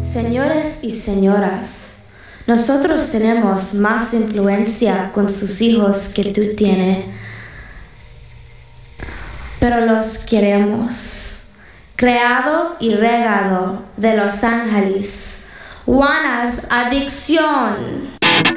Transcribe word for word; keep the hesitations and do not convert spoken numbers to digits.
Señores y señoras, nosotros tenemos más influencia con sus hijos que tú tienes, pero los queremos. Creado y regado de Los Ángeles, Juana's Adicción.